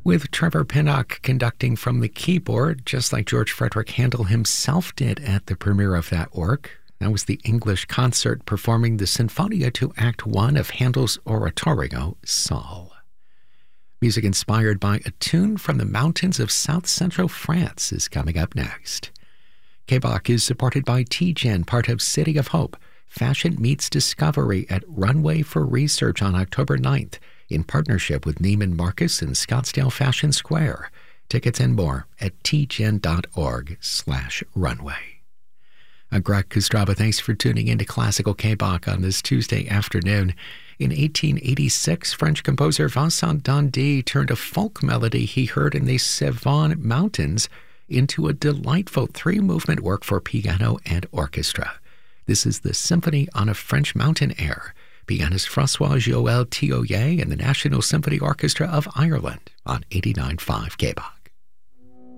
with Trevor Pinnock conducting from the keyboard, just like George Frederick Handel himself did at the premiere of that work. That was the English concert performing the Sinfonia to Act 1 of Handel's oratorio, Saul. Music inspired by a tune from the mountains of south-central France is coming up next. KBOC is supported by TGen, part of City of Hope. Fashion meets discovery at Runway for Research on October 9th in partnership with Neiman Marcus and Scottsdale Fashion Square. Tickets and more at tgen.org/runway. I'm Greg Kostrava. Thanks for tuning in to Classical KBOC on this Tuesday afternoon. In 1886, French composer Vincent d'Indy turned a folk melody he heard in the Cevennes Mountains into a delightful three-movement work for piano and orchestra. This is the Symphony on a French Mountain Air. Pianist François-Joël Tioyer and the National Symphony Orchestra of Ireland on 89.5 KBOC.